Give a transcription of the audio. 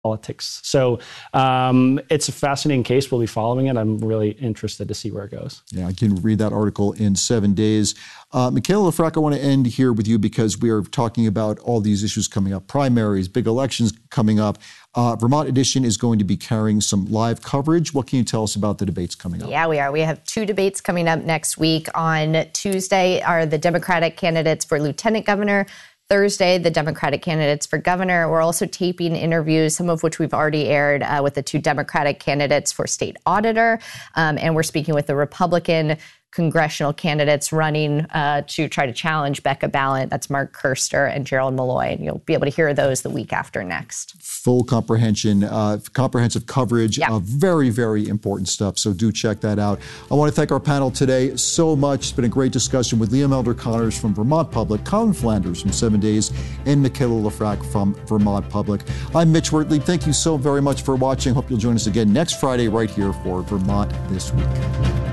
politics. So it's a fascinating case. We'll be following it. I'm really interested to see where it goes. Yeah, I can read that article in 7 days. Michaela LeFrak, I want to end here with you because we are talking about all these issues coming up, primaries, big elections coming up. Vermont Edition is going to be carrying some live coverage. What can you tell us about the debates coming up? Yeah, we are. We have 2 debates coming up next week. On Tuesday are the Democratic candidates for Lieutenant Governor. Thursday, the Democratic candidates for governor. We're also taping interviews, some of which we've already aired with the 2 Democratic candidates for state auditor. And we're speaking with the Republican congressional candidates running to try to challenge Becca Balint. That's Mark Kerster and Gerald Malloy. And you'll be able to hear those the week after next. Full comprehensive coverage of very, very important stuff. So do check that out. I want to thank our panel today so much. It's been a great discussion with Liam Elder Connors from Vermont Public, Colin Flanders from 7 Days, and Michaela LeFrak from Vermont Public. I'm Mitch Wortley. Thank you so very much for watching. Hope you'll join us again next Friday right here for Vermont This Week.